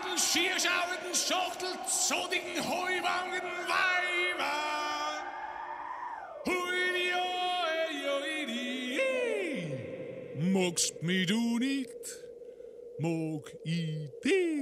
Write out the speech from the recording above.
Schauenden, schierschauenden, schachtelzodigen, heuwangen Weiber. Magst mich du nicht, mag ich dich.